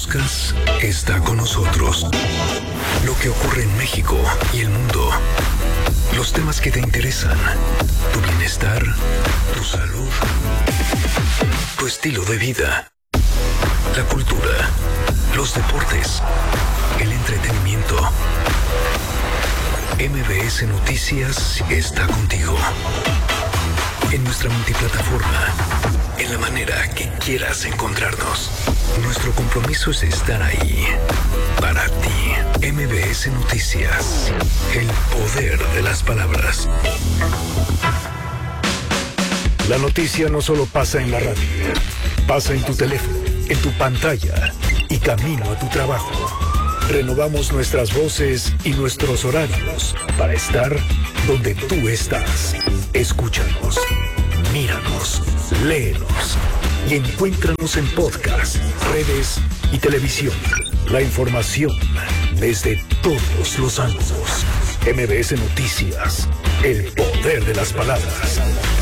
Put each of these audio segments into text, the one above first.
buscas está con nosotros. Lo que ocurre en México y el mundo. Los temas que te interesan. Tu bienestar, tu salud, tu estilo de vida. La cultura, los deportes, el entretenimiento. MBS Noticias está contigo. En nuestra multiplataforma, en la manera que quieras encontrarnos. Nuestro compromiso es estar ahí, para ti. MBS Noticias, el poder de las palabras. La noticia no solo pasa en la radio, pasa en tu teléfono, en tu pantalla y camino a tu trabajo. Renovamos nuestras voces y nuestros horarios para estar donde tú estás. Escúchanos, míranos, léenos y encuéntranos en podcast, redes y televisión. La información desde todos los ángulos. MBS Noticias, el poder de las palabras.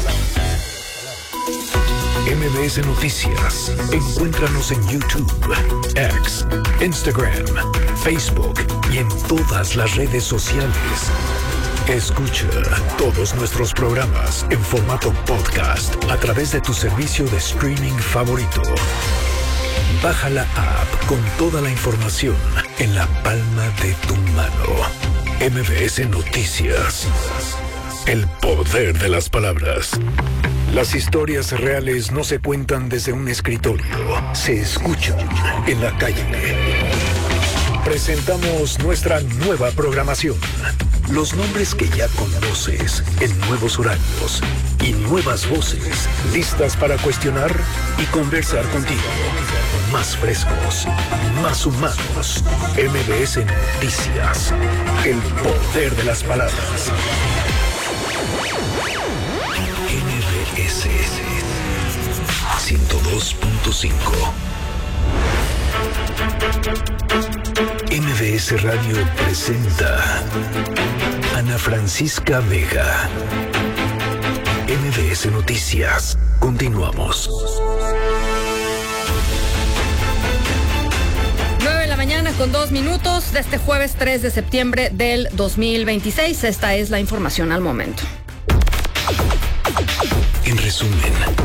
MBS Noticias. Encuéntranos en YouTube, X, Instagram, Facebook y en todas las redes sociales. Escucha todos nuestros programas en formato podcast a través de tu servicio de streaming favorito. Baja la app con toda la información en la palma de tu mano. MBS Noticias. El poder de las palabras. Las historias reales no se cuentan desde un escritorio, se escuchan en la calle. Presentamos nuestra nueva programación. Los nombres que ya conoces en nuevos horarios y nuevas voces listas para cuestionar y conversar contigo. Más frescos, más humanos. MBS Noticias. El poder de las palabras. MBS 102.5. MBS Radio presenta Ana Francisca Vega. MBS Noticias. Continuamos. 9:02 de este jueves 3 de septiembre del 2026. Esta es la información al momento. En resumen.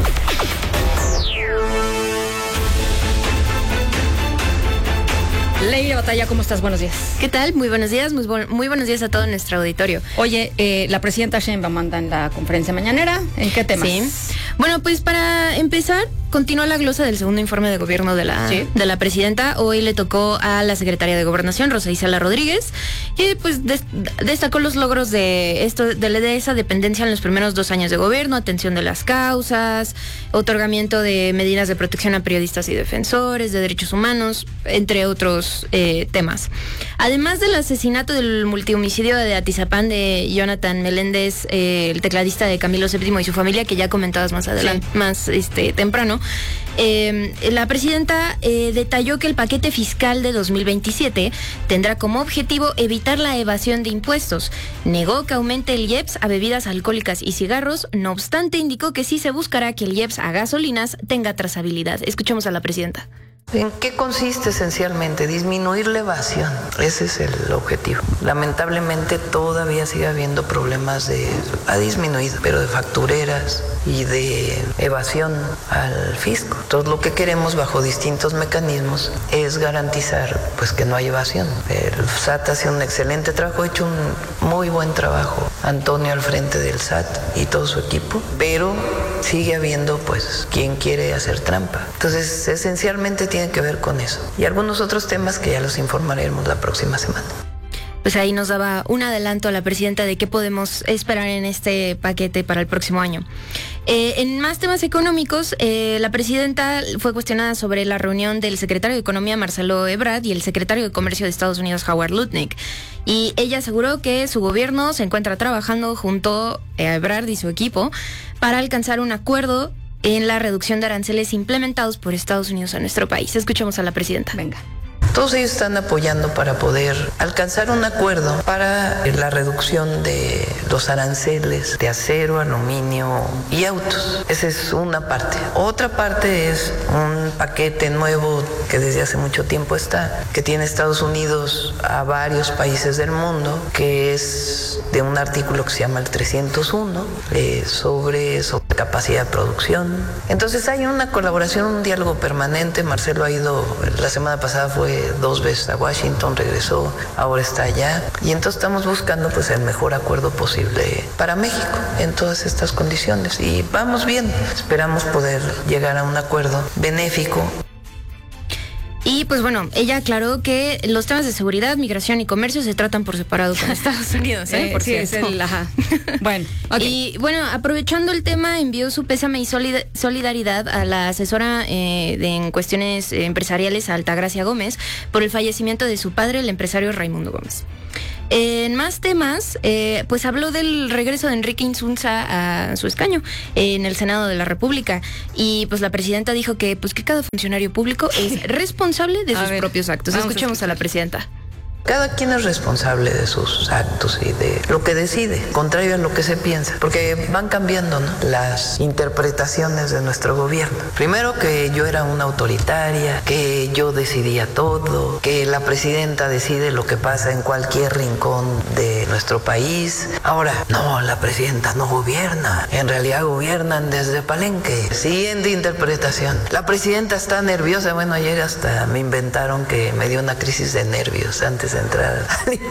Leire Batalla, ¿cómo estás? Buenos días. ¿Qué tal? Muy buenos días, muy buenos días a todo nuestro auditorio. Oye, la presidenta Sheinbaum anda en la conferencia mañanera. ¿En qué temas? Sí. Bueno, pues para empezar, continúa la glosa del segundo informe de gobierno de la presidenta. Hoy le tocó a la secretaria de Gobernación, Rosa Isela Rodríguez, y pues destacó los logros de esa dependencia en los primeros 2 años de gobierno, atención de las causas, otorgamiento de medidas de protección a periodistas y defensores de derechos humanos, entre otros temas. Además del asesinato del multihomicidio de Atizapán de Jonathan Meléndez, el tecladista de Camilo VII y su familia, que ya comentabas más adelante, más temprano, la presidenta detalló que el paquete fiscal de 2027 tendrá como objetivo evitar la evasión de impuestos. Negó que aumente el IEPS a bebidas alcohólicas y cigarros, no obstante indicó que sí se buscará que el IEPS a gasolinas tenga trazabilidad. Escuchemos a la presidenta. ¿En qué consiste esencialmente? Disminuir la evasión. Ese es el objetivo. Lamentablemente todavía sigue habiendo problemas ha disminuido, pero de factureras y de evasión al fisco. Entonces lo que queremos bajo distintos mecanismos es garantizar pues que no hay evasión. El SAT hace un excelente trabajo, ha hecho un muy buen trabajo Antonio al frente del SAT y todo su equipo, pero sigue habiendo pues quien quiere hacer trampa. Entonces esencialmente tiene que ver con eso y algunos otros temas que ya los informaremos la próxima semana. Pues ahí nos daba un adelanto a la presidenta de qué podemos esperar en este paquete para el próximo año. En más temas económicos, la presidenta fue cuestionada sobre la reunión del secretario de Economía, Marcelo Ebrard, y el secretario de Comercio de Estados Unidos, Howard Lutnick. Y ella aseguró que su gobierno se encuentra trabajando junto a Ebrard y su equipo para alcanzar un acuerdo en la reducción de aranceles implementados por Estados Unidos a nuestro país. Escuchemos a la presidenta. Venga. Todos ellos están apoyando para poder alcanzar un acuerdo para la reducción de los aranceles de acero, aluminio y autos. Esa es una parte. Otra parte es un paquete nuevo que desde hace mucho tiempo está, que tiene Estados Unidos a varios países del mundo, que es de un artículo que se llama el 301, sobre capacidad de producción. Entonces hay una colaboración, un diálogo permanente. Marcelo ha ido, la semana pasada fue 2 veces a Washington, regresó, ahora está allá. Y entonces estamos buscando pues el mejor acuerdo posible para México en todas estas condiciones. Y vamos bien, esperamos poder llegar a un acuerdo benéfico. Y pues bueno, ella aclaró que los temas de seguridad, migración y comercio se tratan por separado con Estados Unidos, por sí, cierto. es el, ajá. Bueno, okay. Y bueno, aprovechando el tema, envió su pésame y solidaridad a la asesora en cuestiones empresariales, Altagracia Gómez, por el fallecimiento de su padre, el empresario Raimundo Gómez. En más temas, pues habló del regreso de Enrique Insunza a su escaño en el Senado de la República, y pues la presidenta dijo que cada funcionario público es responsable de sus propios actos. Escuchemos a la presidenta. Cada quien es responsable de sus actos y de lo que decide, contrario a lo que se piensa, porque van cambiando, ¿no?, las interpretaciones de nuestro gobierno. Primero, que yo era una autoritaria, que yo decidía todo, que la presidenta decide lo que pasa en cualquier rincón de nuestro país. Ahora, no, la presidenta no gobierna, en realidad gobiernan desde Palenque. Siguiente interpretación. La presidenta está nerviosa. Bueno, ayer hasta me inventaron que me dio una crisis de nervios antes de entrar.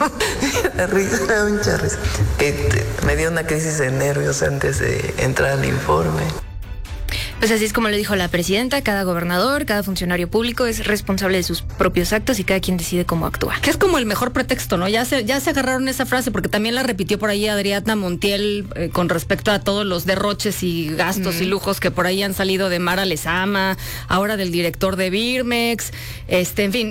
Me dio una crisis de nervios antes de entrar al informe. Pues así es como lo dijo la presidenta: cada gobernador, cada funcionario público es responsable de sus propios actos y cada quien decide cómo actúa. Que es como el mejor pretexto, ¿no? Ya se agarraron esa frase, porque también la repitió por ahí Adriana Montiel con respecto a todos los derroches y gastos y lujos que por ahí han salido de Mara Lezama, ahora del director de Birmex, en fin,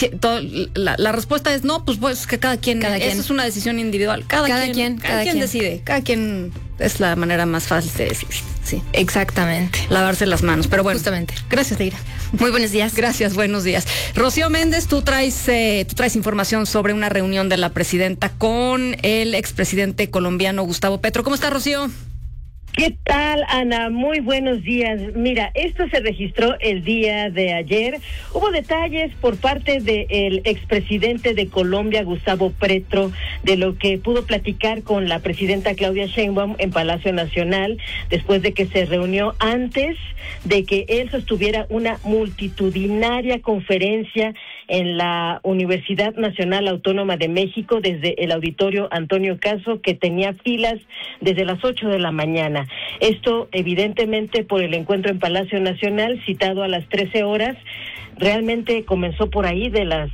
la respuesta es no, pues que cada quien, esa es una decisión individual, cada quien decide, cada quien. Es la manera más fácil de decir. Sí, exactamente. Lavarse las manos. Pero bueno, justamente. Gracias, Deira. Muy buenos días. Gracias, buenos días. Rocío Méndez, tú traes información sobre una reunión de la presidenta con el expresidente colombiano Gustavo Petro. ¿Cómo está, Rocío? ¿Qué tal, Ana? Muy buenos días. Mira, esto se registró el día de ayer. Hubo detalles por parte del expresidente de Colombia, Gustavo Petro, de lo que pudo platicar con la presidenta Claudia Sheinbaum en Palacio Nacional, después de que se reunió antes de que él sostuviera una multitudinaria conferencia en la Universidad Nacional Autónoma de México, desde el Auditorio Antonio Caso, que tenía filas desde las 8 de la mañana. Esto, evidentemente, por el encuentro en Palacio Nacional, citado a las 13 horas, realmente comenzó por ahí de las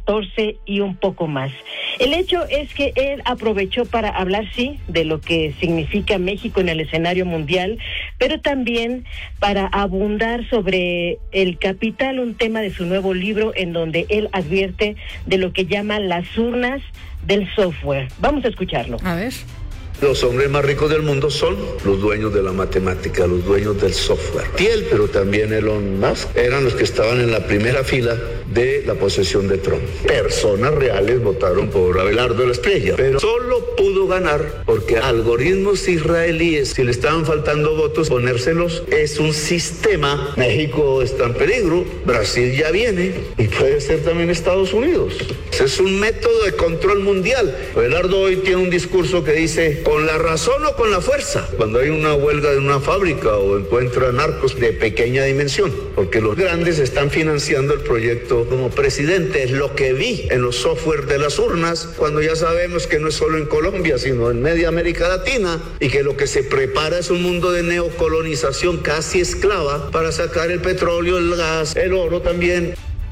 14 y un poco más. El hecho es que él aprovechó para hablar, sí, de lo que significa México en el escenario mundial, pero también para abundar sobre el capital, un tema de su nuevo libro, en donde él advierte de lo que llama las urnas del software. Vamos a escucharlo. A ver. Los hombres más ricos del mundo son los dueños de la matemática, los dueños del software. Thiel, pero también Elon Musk, eran los que estaban en la primera fila de la posesión de Trump. Personas reales votaron por Abelardo de la Espriella, pero solo pudo ganar porque algoritmos israelíes, si le estaban faltando votos, ponérselos. Es un sistema. México está en peligro, Brasil ya viene y puede ser también Estados Unidos. Es un método de control mundial. Abelardo hoy tiene un discurso que dice: ¿con la razón o con la fuerza? Cuando hay una huelga de una fábrica o encuentra narcos de pequeña dimensión, porque los grandes están financiando el proyecto como presidente. Es lo que vi en los software de las urnas, cuando ya sabemos que no es solo en Colombia, sino en media América Latina, y que lo que se prepara es un mundo de neocolonización casi esclava para sacar el petróleo, el gas, el oro también.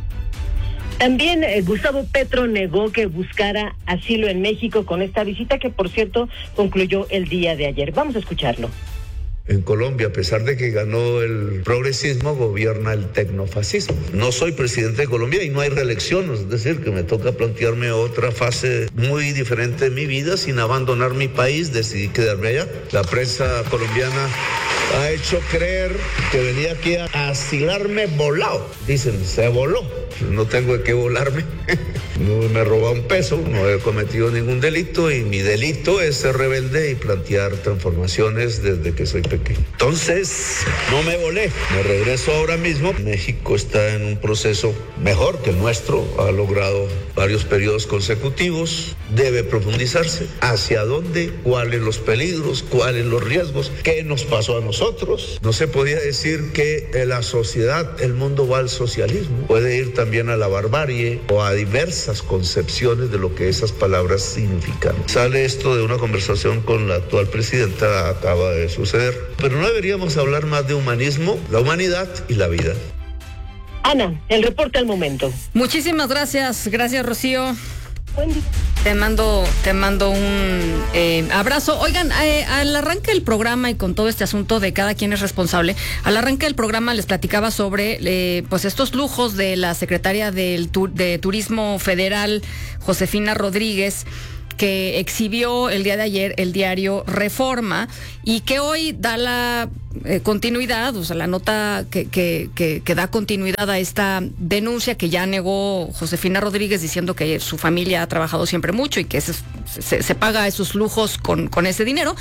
También Gustavo Petro negó que buscara asilo en México con esta visita, que por cierto concluyó el día de ayer. Vamos a escucharlo. En Colombia, a pesar de que ganó el progresismo, gobierna el tecnofascismo. No soy presidente de Colombia y no hay reelección, es decir, que me toca plantearme otra fase muy diferente de mi vida sin abandonar mi país. Decidí quedarme allá. La prensa colombiana ha hecho creer que venía aquí a asilarme volado. Dicen, se voló. No tengo de qué volarme. No me he robado un peso, no he cometido ningún delito y mi delito es ser rebelde y plantear transformaciones desde que soy pequeño. Entonces, no me volé. Me regreso ahora mismo. México está en un proceso mejor que el nuestro. Ha logrado varios periodos consecutivos. Debe profundizarse. ¿Hacia dónde? ¿Cuáles los peligros? ¿Cuáles los riesgos? ¿Qué nos pasó a nosotros? No se podía decir que en la sociedad, el mundo va al socialismo. Puede ir también a la barbarie o a diversas concepciones de lo que esas palabras significan. Sale esto de una conversación con la actual presidenta, acaba de suceder. Pero no deberíamos hablar más de humanismo, la humanidad y la vida. Ana, el reporte al momento. Muchísimas gracias, Rocío. Buen día. Te mando un abrazo. Oigan, al arranque del programa y con todo este asunto de cada quien es responsable, al arranque del programa les platicaba sobre pues estos lujos de la secretaria de Turismo Federal, Josefina Rodríguez, que exhibió el día de ayer el diario Reforma y que hoy da la continuidad, o sea, la nota que da continuidad a esta denuncia que ya negó Josefina Rodríguez, diciendo que su familia ha trabajado siempre mucho y que se paga esos lujos con ese dinero.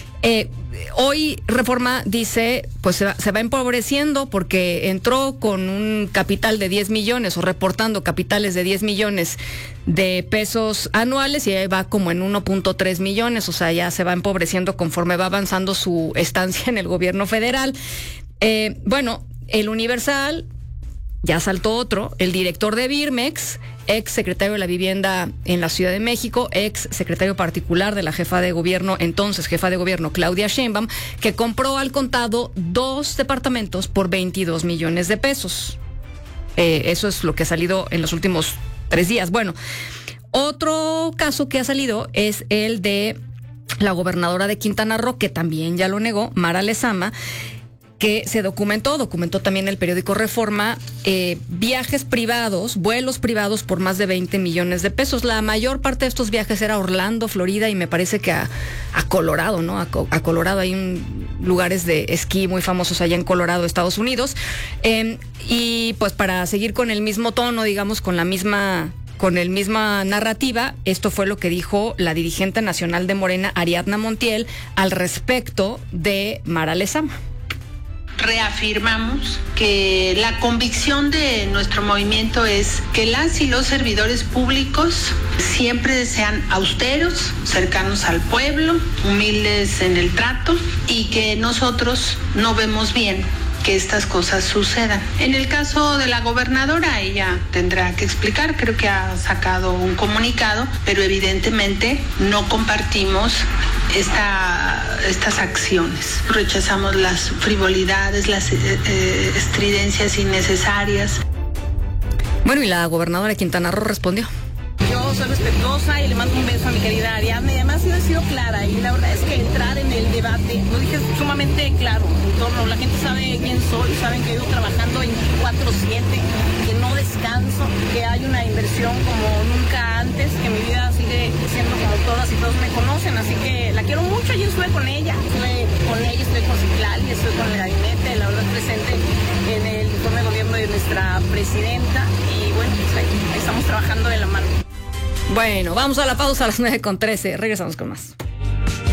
Hoy Reforma dice, pues se va empobreciendo porque entró con un capital de 10 millones o reportando capitales de 10 millones de pesos anuales y ahí va como en 1.3 millones, o sea, ya se va empobreciendo conforme va avanzando su estancia en el gobierno federal. Bueno, el Universal, ya saltó otro, el director de Birmex, ex secretario de la Vivienda en la Ciudad de México, ex secretario particular de la entonces jefa de gobierno, Claudia Sheinbaum, que compró al contado 2 departamentos por 22 millones de pesos. Eso es lo que ha salido en los últimos 3 días. Bueno, otro caso que ha salido es el de la gobernadora de Quintana Roo, que también ya lo negó, Mara Lezama, que se documentó también el periódico Reforma, viajes privados, vuelos privados por más de 20 millones de pesos. La mayor parte de estos viajes era a Orlando, Florida, y me parece que a Colorado, ¿no? A Colorado hay lugares de esquí muy famosos allá en Colorado, Estados Unidos. Y pues para seguir con el mismo tono, digamos, con la misma narrativa, esto fue lo que dijo la dirigente nacional de Morena, Ariadna Montiel, al respecto de Mara Lezama. Reafirmamos que la convicción de nuestro movimiento es que las y los servidores públicos siempre sean austeros, cercanos al pueblo, humildes en el trato y que nosotros no vemos bien que estas cosas sucedan. En el caso de la gobernadora, ella tendrá que explicar, creo que ha sacado un comunicado, pero evidentemente no compartimos estas acciones. Rechazamos las frivolidades, las estridencias innecesarias. Bueno, y la gobernadora de Quintana Roo respondió. Yo soy respetuosa y le mando un beso a mi querida Ariadna, y además he sido clara, y la verdad es que entrar en el debate, lo dije sumamente claro, en torno, la gente sabe quién soy, saben que he ido trabajando 24/7, que no descanso, que hay una inversión como nunca antes, que mi vida sigue siendo como todas y todos me conocen, así que la quiero mucho. Yo estuve con ella, estoy con Citlali, estoy con el gabinete, la verdad presente en el informe de gobierno de nuestra presidenta, y bueno, pues ahí estamos trabajando de la mano. Bueno, vamos a la pausa a las 9:13. Regresamos con más.